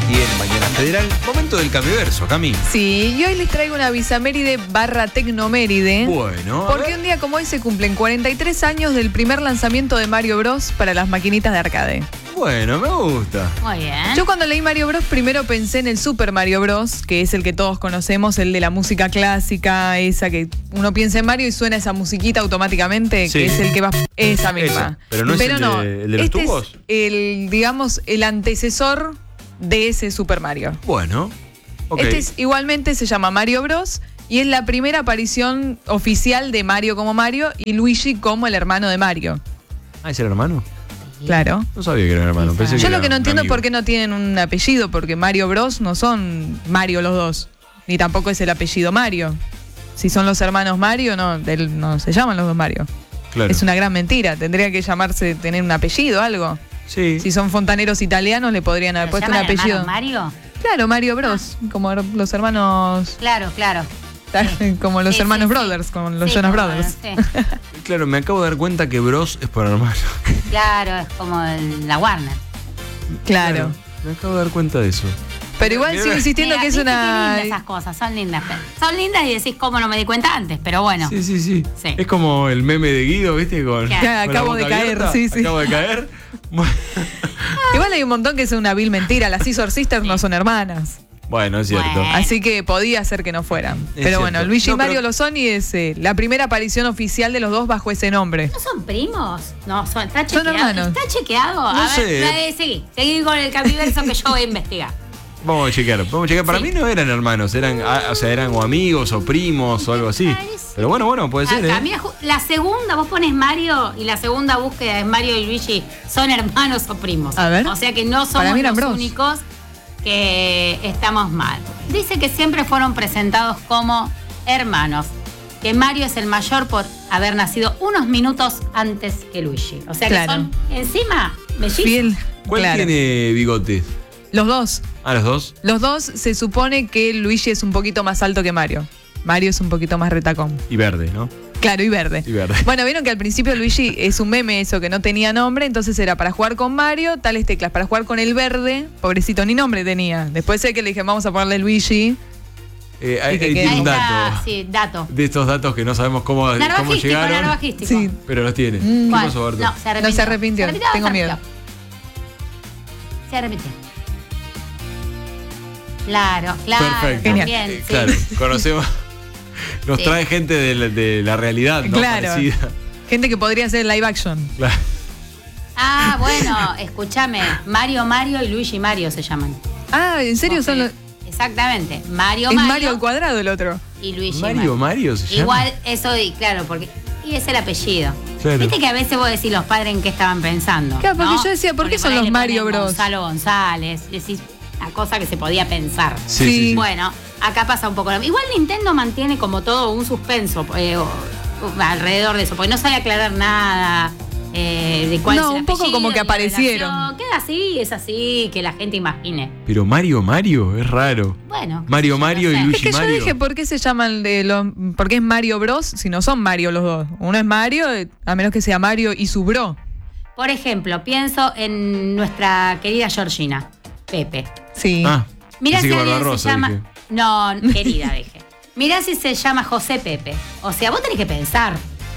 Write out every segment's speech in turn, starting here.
aquí en Mañana Federal. Momento del Camiverso, Cami. Sí, y hoy les traigo una bisaméride / tecnoméride. Bueno, porque un día como hoy se cumplen 43 años del primer lanzamiento de Mario Bros. Para las maquinitas de arcade. Bueno, me gusta. Muy bien. Yo cuando leí Mario Bros. Primero pensé en el Super Mario Bros., que es el que todos conocemos, el de la música clásica, esa que uno piensa en Mario y suena esa musiquita automáticamente, Sí. que es el que va... Esa misma. Pero no es el de los este tubos. Es digamos, el antecesor de ese Super Mario. Bueno, ok. Igualmente se llama Mario Bros. Y es la primera aparición oficial de Mario como Mario y Luigi como el hermano de Mario. Ah, ¿es el hermano? Claro. No sabía que era un hermano. Pensé Yo que lo que no era un entiendo es amigo. por qué no tienen un apellido, porque Mario Bros. No son Mario los dos. Ni tampoco es el apellido Mario. Si son los hermanos Mario, no se llaman los dos Mario. Claro. Es una gran mentira. Tendría que llamarse, tener un apellido, algo. Sí. Si son fontaneros italianos, le podrían haber puesto un apellido. Mario? Claro, Mario Bros. Como los hermanos. Claro. Como los Sí, hermanos sí, Brothers, sí. con los Sí, Jonas como- Brothers. sí. Claro, me acabo de dar cuenta que Bros es por hermano. Claro, es como la Warner. Claro. Me acabo de dar cuenta de eso. Pero igual Mira, sigo insistiendo Mira, que es viste una. qué lindas esas cosas, son lindas. Son lindas y decís cómo no me di cuenta antes, pero bueno. Sí. Sí. Es como el meme de Guido, ¿viste? Con, Claro. Ya, con la acabo boca de caer, abierta. sí. Acabo de caer. Igual hay un montón que es una vil mentira. Las Scissor Sisters no son hermanas. Bueno, es cierto. Bueno. Así que podía ser que no fueran. Pero cierto. bueno, Luigi No, y Mario pero- lo son y es la primera aparición oficial de los dos bajo ese nombre. ¿No son primos? No, está Son chequeado. hermanos. ¿Está chequeado? No A ver, sé. seguí con el Camiverso que yo voy a investigar. Vamos a chequear. Para Sí. mí no eran hermanos, eran o amigos o primos o algo así. Pero bueno, puede ser, Acá, mira, la segunda, vos pones Mario y la segunda búsqueda es Mario y Luigi, son hermanos o primos. A ver. O sea que no Para somos mí eran los bros. únicos que estamos mal. Dice que siempre fueron presentados como hermanos, que Mario es el mayor por haber nacido unos minutos antes que Luigi. O sea que Claro. son encima mellizos. Fiel. ¿Cuál Claro. tiene bigotes? Los dos. Ah, los dos. Los dos se supone que Luigi es un poquito más alto que Mario. Mario es un poquito más retacón. Y verde, ¿no? Claro, y verde. Y verde. Bueno, vieron que al principio Luigi es un meme eso, que no tenía nombre, entonces era para jugar con Mario, tales teclas. Para jugar con el verde, pobrecito, ni nombre tenía. Después sé que le dije, vamos a ponerle Luigi. Ahí que tiene Ahí un está, dato. sí, dato. De estos datos que no sabemos cómo Narvajístico, llegaron. narvajístico. Sí. Pero los tiene. ¿Qué ¿Cuál? pasó, Berto? No, se arrepintió. No se arrepintió, tengo se miedo. arrepintió. Se arrepintió. Claro, Perfecto. Genial. también, sí. Claro, conocemos. Nos Sí. trae gente de la realidad, ¿no? Claro. Parecida. Gente que podría hacer live action. Claro. Ah, bueno, escúchame. Mario y Luigi Mario se llaman. Ah, ¿en serio son los...? Exactamente. Mario Es Mario al cuadrado el otro. y Luigi Mario se llama. Igual eso, claro, porque y es el apellido. Claro. Viste que a veces vos decís los padres en qué estaban pensando. Claro, porque ¿no? yo decía, ¿por qué Porque son ahí los le Mario ponen Bros? Gonzalo González, decís una cosa que se podía pensar. Sí. Bueno, acá pasa un poco lo mismo. Igual Nintendo mantiene como todo un suspenso alrededor de eso, porque no sabe aclarar nada de cuál No, es el un poco apellido, como que ni la aparecieron. relación. Queda así, es así, que la gente imagine. Pero Mario es raro. Bueno. Mario no y sé. Luigi Es que Mario. yo dije, ¿por qué se llaman por qué es Mario Bros si no son Mario los dos? Uno es Mario, a menos que sea Mario y su bro. Por ejemplo, pienso en nuestra querida Georgina, Pepe. Sí. Ah, Mirá pensé si que alguien se Barbarossa, llama. dije. No, querida, dije. Mirá si se llama José Pepe. O sea, vos tenés que pensar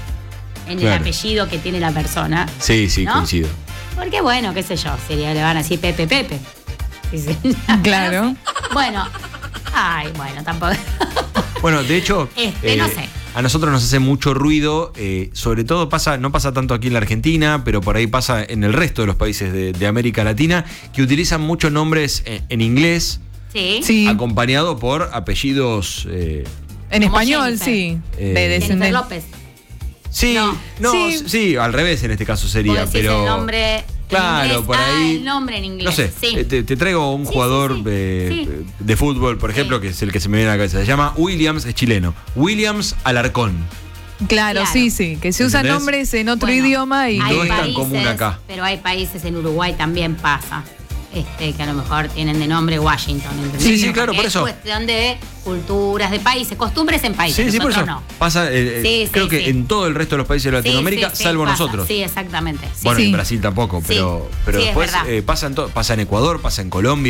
en el Claro. apellido que tiene la persona. Sí, ¿No? coincido. Porque bueno, qué sé yo, sería, le van a decir Pepe Pepe. Sí, sí. Claro. Bueno. Ay, bueno, tampoco. Bueno, de hecho, No sé. a nosotros nos hace mucho ruido, sobre todo no pasa tanto aquí en la Argentina, pero por ahí pasa en el resto de los países de América Latina, que utilizan muchos nombres en inglés, Sí. Sí. acompañado por apellidos... En Como español, Jennifer. sí. Jennifer López. sí, Sí. sí, al revés en este caso sería, Vos decís pero... el nombre en Claro, inglés. por ahí. El nombre en inglés. No sé, Sí. te traigo un Sí, jugador sí, sí. de fútbol, por ejemplo, que es el que se me viene a la cabeza. Se llama Williams, es chileno. Williams Alarcón. Claro, Claro. sí, que se usan ¿Entendés? nombres en otro Bueno, idioma y no hay es tan países, común acá. Pero hay países en Uruguay también pasa. Que a lo mejor tienen de nombre Washington. ¿entendés? Sí, sí, claro, Porque por eso. Es cuestión de culturas, de países, costumbres en países. Sí, por eso. Nosotros no. Pasa, Sí, creo sí, que sí. en todo el resto de los países de Latinoamérica, Sí, sí, salvo pasa. nosotros. Sí, exactamente. Sí, Bueno, sí. en Brasil tampoco, pero Sí, después es verdad. pasa en Ecuador, pasa en Colombia.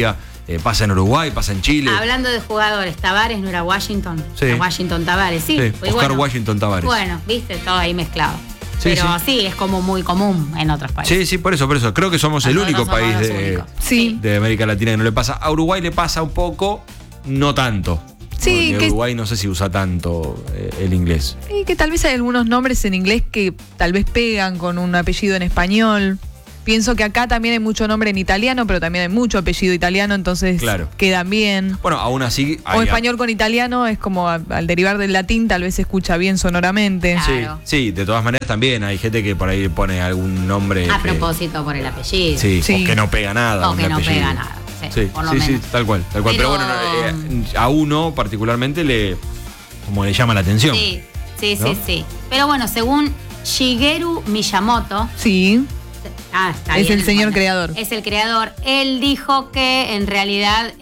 pasa en Uruguay, pasa en Chile. Hablando de jugadores, Tavares no era Washington. Sí. Era Washington Tavares, sí. Pues Oscar Washington Tavares. Bueno, viste, todo ahí mezclado. Sí, Pero sí. sí, es como muy común en otros países. Sí, sí, por eso. Creo que somos el único Nosotros país somos los únicos. Sí. de América Latina que no le pasa. A Uruguay le pasa un poco, no tanto. Sí, Porque que- Uruguay no sé si usa tanto el inglés. Y que tal vez hay algunos nombres en inglés que tal vez pegan con un apellido en español. Pienso que acá también hay mucho nombre en italiano, pero también hay mucho apellido italiano, entonces Claro. quedan bien. Bueno, aún así. O español con italiano es como al derivar del latín tal vez se escucha bien sonoramente. Ah. Sí, Claro. sí, de todas maneras también hay gente que por ahí pone algún nombre. A que- propósito por el apellido. Sí, Sí. o que no pega nada. O un que no apellido. pega nada. Sí, Sí, por lo sí, menos. tal cual. Pero Pero- bueno, a uno particularmente como le llama la atención. Sí, sí, ¿No? sí, sí. Pero bueno, según Shigeru Miyamoto, Sí, está Es bien, el señor creador. Es el creador. Él dijo que en realidad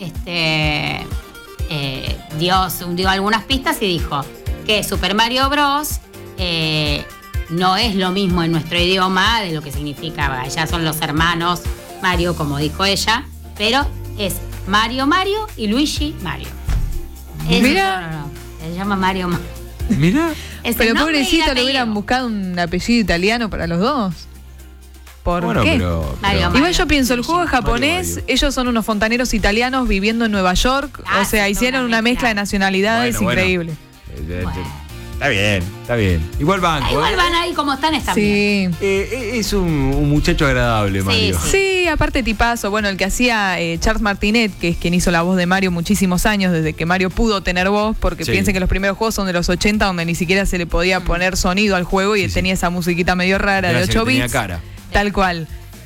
dio algunas pistas y dijo que Super Mario Bros. No es lo mismo en nuestro idioma de lo que significa. Ya son los hermanos Mario, como dijo ella, pero es Mario Mario y Luigi Mario. Mira. No. Se llama Mario Mario. Mira. Es el pero nombre y el pobrecito le apellido. hubieran buscado un apellido italiano para los dos. ¿Por Bueno, qué? Mario, Igual yo pienso, el juego es Mario, japonés, Mario. ellos son unos fontaneros italianos viviendo en Nueva York, Ah, o sea, sí, hicieron toda una una mezcla de mezcla. nacionalidades Bueno, increíble. Bueno. Está bien, está bien. Igual banco. Igual van ahí como están bien. Sí. Es un muchacho agradable, Sí, Mario. sí. Sí, aparte tipazo. Bueno, el que hacía Charles Martinet, que es quien hizo la voz de Mario muchísimos años, desde que Mario pudo tener voz, porque Sí. piensen que los primeros juegos son de los 80, donde ni siquiera se le podía poner sonido al juego y Sí, él sí. tenía esa musiquita medio rara de Gracias 8 que tenía bits. cara. Tal cual.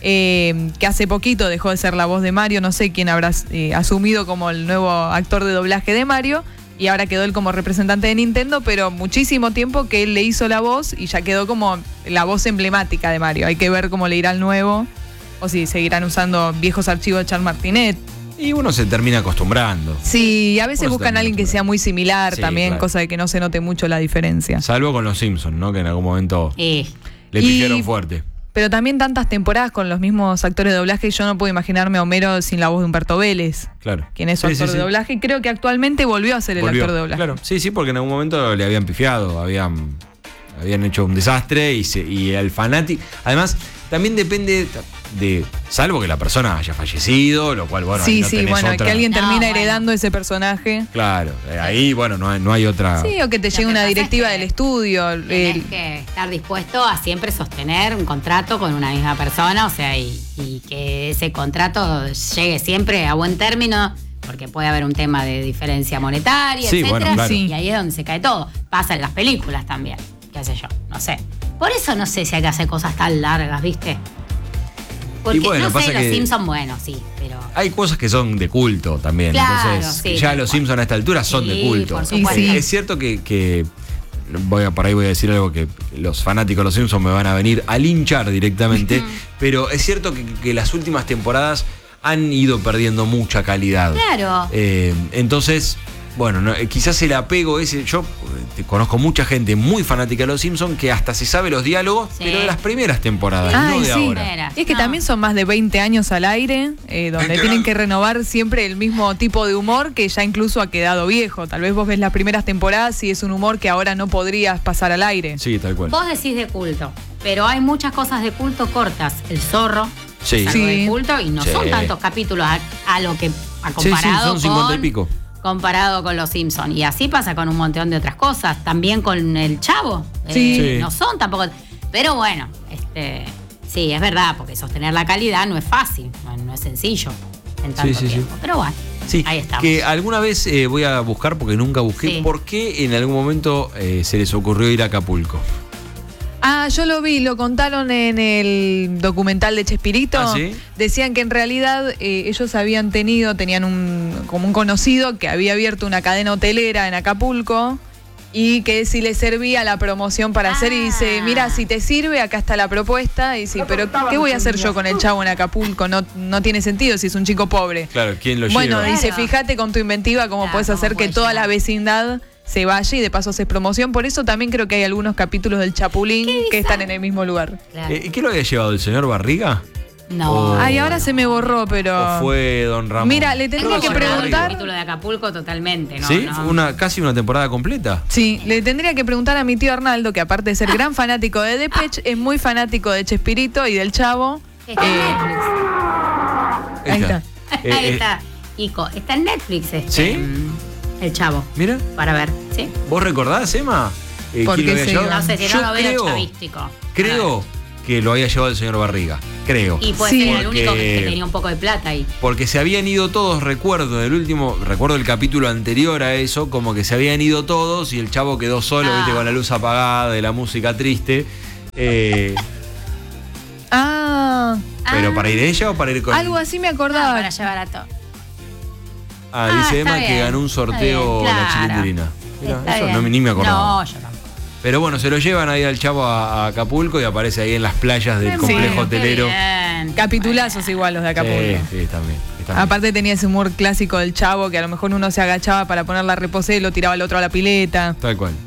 Que hace poquito dejó de ser la voz de Mario, no sé quién habrá asumido como el nuevo actor de doblaje de Mario, y ahora quedó él como representante de Nintendo, pero muchísimo tiempo que él le hizo la voz y ya quedó como la voz emblemática de Mario. Hay que ver cómo le irá al nuevo, o si seguirán usando viejos archivos de Charles Martinet. Y uno se termina acostumbrando. Sí, a veces Uno se buscan a alguien que termina sea muy similar Sí, también, claro. cosa de que no se note mucho la diferencia. Salvo con los Simpsons, ¿no? Que en algún momento le Y- pifiaron fuerte. Pero también tantas temporadas con los mismos actores de doblaje, yo no puedo imaginarme a Homero sin la voz de Humberto Vélez, Claro. quien es su Sí, actor sí, de sí. doblaje, y creo que actualmente volvió a ser el Volvió. actor de doblaje. Claro, sí, sí, porque en algún momento le habían pifiado, habían hecho un desastre y el fanático. Además, también depende de. Salvo que la persona haya fallecido, lo cual, bueno, ahí sí, no sí, tenés bueno, otra. que alguien No, termina bueno. heredando ese personaje. Claro, ahí, bueno, no hay otra. Sí, o que te Lo llegue que una pasa es directiva que del estudio. Tenés que estar dispuesto a siempre sostener un contrato con una misma persona, o sea, y que ese contrato llegue siempre a buen término, porque puede haber un tema de diferencia monetaria, Sí, etcétera, bueno, claro. Sí. y ahí es donde se cae todo. Pasa en las películas también, qué sé yo, no sé. Por eso no sé si hay que hacer cosas tan largas, ¿viste? Porque bueno, no pasa sé, los que- Simpsons, bueno, sí, pero... Hay cosas que son de culto también. Claro, Entonces, sí, ya tal los cual. Simpsons a esta altura son de Sí, culto. por supuesto. Sí. Es cierto que por ahí voy a decir algo que los fanáticos de los Simpsons me van a venir a linchar directamente, pero es cierto que las últimas temporadas han ido perdiendo mucha calidad. Claro. Entonces, bueno, quizás el apego ese, yo conozco mucha gente muy fanática de los Simpsons que hasta se sabe los diálogos, Sí. pero de las primeras temporadas, Ay, no de sí. ahora. Mira, Y es que no. también son más de 20 años al aire, donde tienen que renovar siempre el mismo tipo de humor que ya incluso ha quedado viejo. Tal vez vos ves las primeras temporadas y es un humor que ahora no podrías pasar al aire. Sí, tal cual. Vos decís de culto, pero hay muchas cosas de culto cortas. El Zorro Sí. es algo Sí. de culto y no Sí. son tantos capítulos a lo que a Sí, sí, comparado son 50 y con pico. comparado con los Simpsons. Y así pasa con un montón de otras cosas. También con el Chavo. Sí. Sí. No son tampoco. Pero bueno, sí, es verdad, porque sostener la calidad no es fácil, no es sencillo en tanto Sí, sí, sí. tiempo. Pero bueno, Sí, ahí estamos. que alguna vez voy a buscar, porque nunca busqué, Sí. por qué en algún momento se les ocurrió ir a Acapulco. Ah, yo lo vi, lo contaron en el documental de Chespirito. ¿Ah, sí? Decían que en realidad ellos tenían como un conocido que había abierto una cadena hotelera en Acapulco y que si le servía la promoción para hacer y dice, mira, si te sirve, acá está la propuesta. Y dice, pero ¿qué voy a hacer yo con el Chavo en Acapulco? No tiene sentido si es un chico pobre. Claro, ¿quién lo Bueno, lleva? dice, Claro. fíjate con tu inventiva cómo Claro, puedes cómo hacer que puedes toda llegar. la vecindad se vaya y de paso haces promoción. Por eso también creo que hay algunos capítulos del Chapulín que están en el mismo lugar. Claro. ¿Qué lo había llevado el señor Barriga? No. Ay, ahora se me borró, pero... ¿O fue Don Ramón? Mira, le tendría que El preguntar... capítulo de Acapulco totalmente, ¿no? ¿Sí? No. Casi una temporada completa. Sí, le tendría que preguntar a mi tío Arnaldo, que aparte de ser gran fanático de Depeche, es muy fanático de Chespirito y del Chavo. Está en Netflix. Ahí está. Ahí está. Ico, está en Netflix ¿Sí? El Chavo. Mira, Para ver, ¿sí? ¿vos recordás, Emma? ¿Por ¿Quién qué lo había se llevado? iba? No sé si Yo no lo veo creo- chavístico. Creo que lo había llevado el señor Barriga. Creo. Y puede Sí. ser el único Porque- que tenía un poco de plata ahí. Porque se habían ido todos, recuerdo el capítulo anterior a eso, como que se habían ido todos y el Chavo quedó solo, Ah. viste, con la luz apagada, de la música triste. Pero ¿para ir ella o para ir con...? Algo así me acordaba. Para llevar a todo. Dice está Emma que bien, ganó un sorteo está bien, la claro. Chilindrina. Mirá, Está eso bien. ni me acordaba. No, yo tampoco. Pero bueno, se lo llevan ahí al Chavo a Acapulco y aparece ahí en las playas del Sí. complejo hotelero. Qué bien. Capitulazos igual los de Acapulco. Sí, también. Aparte tenía ese humor clásico del Chavo, que a lo mejor uno se agachaba para poner la reposera y lo tiraba al otro a la pileta. Tal cual.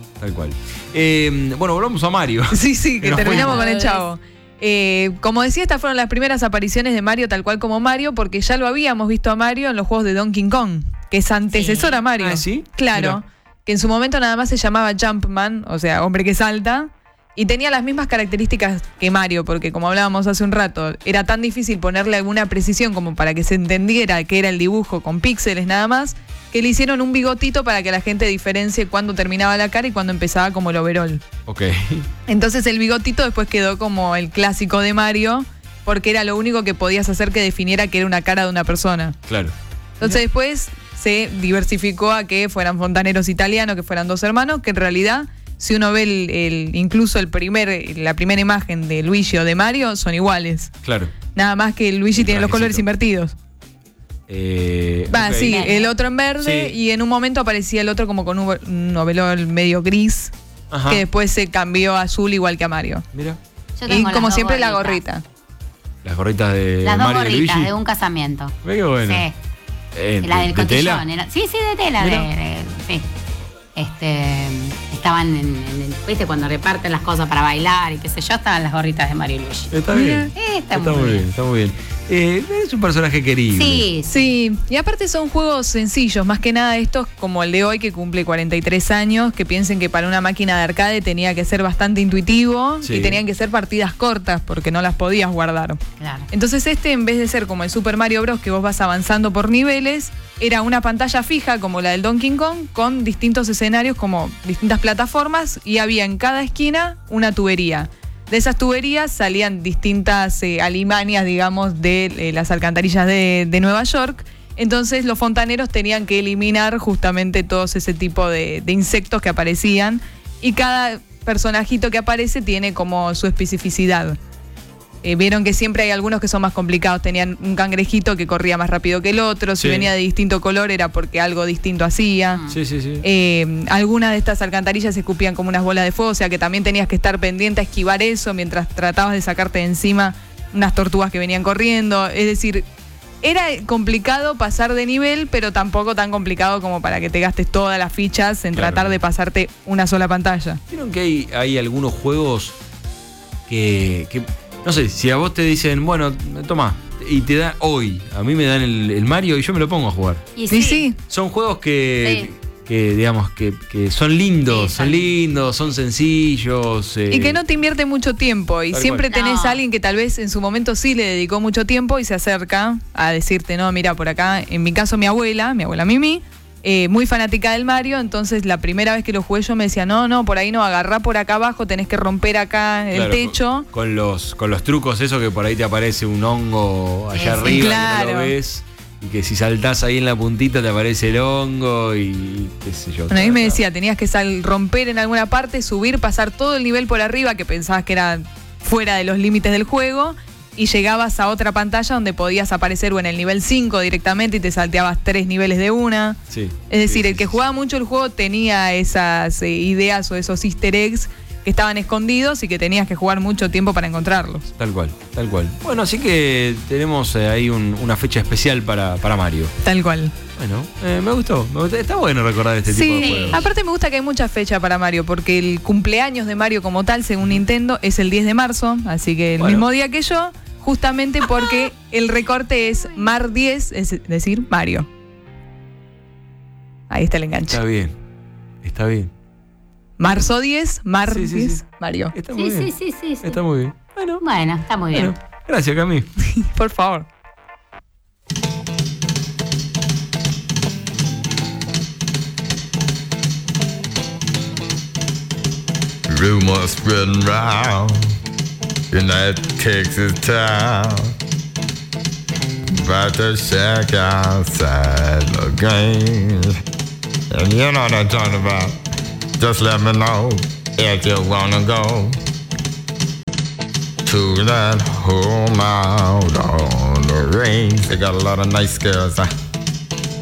Bueno, volvamos a Mario. Sí, que nos terminamos fuimos. con el Chavo. Como decía, estas fueron las primeras apariciones de Mario tal cual como Mario, porque ya lo habíamos visto a Mario en los juegos de Donkey Kong, que es antecesor a Mario. Ah, ¿sí? Claro, Mira. que en su momento nada más se llamaba Jumpman, o sea, hombre que salta, y tenía las mismas características que Mario, porque como hablábamos hace un rato, era tan difícil ponerle alguna precisión como para que se entendiera que era el dibujo con píxeles nada más, que le hicieron un bigotito para que la gente diferencie cuándo terminaba la cara y cuándo empezaba como el overall. Ok. Entonces el bigotito después quedó como el clásico de Mario, porque era lo único que podías hacer que definiera que era una cara de una persona. Claro. Entonces después se diversificó a que fueran fontaneros italianos, que fueran dos hermanos, que en realidad, si uno ve incluso la primera imagen de Luigi o de Mario, son iguales. Claro. Nada más que Luigi El tiene los trajecito. colores invertidos. Va, Ok. sí, Verde. el otro en verde Sí. y en un momento aparecía el otro como con un overol medio gris, Ajá. que después se cambió a azul igual que a Mario. Mira. Yo Y tengo las como dos siempre la gorritas. gorrita. Las gorritas de Las dos Mario y de gorritas Luigi. de un casamiento. Ve qué bueno. Sí. La del ¿De tela? cotillón. Sí, de tela. Mira. Sí. Estaban ¿viste? Cuando reparten las cosas para bailar y qué sé yo, estaban las gorritas de Mario y Luigi. Está Mira. bien. Está muy bien. Está muy bien. Es un personaje querible. Sí, Sí, y aparte son juegos sencillos, más que nada estos como el de hoy que cumple 43 años, que piensen que para una máquina de arcade tenía que ser bastante intuitivo Sí. y tenían que ser partidas cortas porque no las podías guardar. claro. Entonces en vez de ser como el Super Mario Bros. Que vos vas avanzando por niveles, era una pantalla fija como la del Donkey Kong con distintos escenarios como distintas plataformas y había en cada esquina una tubería. De esas tuberías salían distintas alimañas, digamos, de las alcantarillas de Nueva York. Entonces los fontaneros tenían que eliminar justamente todos ese tipo de insectos que aparecían y cada personajito que aparece tiene como su especificidad. Vieron que siempre hay algunos que son más complicados. Tenían un cangrejito que corría más rápido que el otro. Si Sí. venía de distinto color era porque algo distinto hacía. Sí. Algunas de estas alcantarillas se escupían como unas bolas de fuego, o sea que también tenías que estar pendiente a esquivar eso mientras tratabas de sacarte de encima unas tortugas que venían corriendo. Es decir, era complicado pasar de nivel, pero tampoco tan complicado como para que te gastes todas las fichas en Claro. tratar de pasarte una sola pantalla. ¿Vieron que hay algunos juegos que no sé, si a vos te dicen, bueno, toma, y te da hoy, a mí me dan el Mario y yo me lo pongo a jugar. Y Sí. Son juegos que digamos, que son lindos, Sí, son lindos, son sencillos. Y que no te invierte mucho tiempo y Tal siempre cual. tenés No. a alguien que tal vez en su momento sí le dedicó mucho tiempo y se acerca a decirte, no, mira, por acá, en mi caso mi abuela Mimi, muy fanática del Mario, entonces la primera vez que lo jugué yo me decía, no, por ahí no, agarrá por acá abajo, tenés que romper acá el Claro, techo. Con los trucos, eso que por ahí te aparece un hongo allá Sí, arriba que no claro. lo ves. Y que si saltás ahí en la puntita te aparece el hongo y qué sé yo. Bueno, a mí me decía, tenías que romper en alguna parte, subir, pasar todo el nivel por arriba, que pensabas que era fuera de los límites del juego, y llegabas a otra pantalla donde podías aparecer o en el nivel 5 directamente y te salteabas 3 niveles de una. Sí. Es decir, Sí, el que sí, jugaba mucho el juego tenía esas ideas o esos easter eggs que estaban escondidos y que tenías que jugar mucho tiempo para encontrarlos. Tal cual. Bueno, así que tenemos ahí una fecha especial para Mario. Tal cual. Bueno, me gustó. Está bueno recordar este tipo de Sí, juegos. aparte me gusta que hay mucha fecha para Mario, porque el cumpleaños de Mario como tal, según Nintendo, es el 10 de marzo, así que el Bueno. mismo día que yo, justamente porque el recorte es Mar 10, es decir, Mario. Ahí está el enganche. Está bien. Marzo 10, Mar Sí, 10, sí. Mario. Está muy bien. Sí. Está muy bien. Bueno, está muy bien. Gracias, Cami. Por favor. Rumors spreading round in that Texas town about the shack outside the game. And you know what I'm talking about. Just let me know if you wanna go to that home out on the range. They got a lot of nice girls.